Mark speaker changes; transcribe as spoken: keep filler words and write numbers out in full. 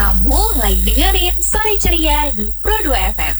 Speaker 1: Kamu lagi dengerin Sore Ceria di Pro dua F M.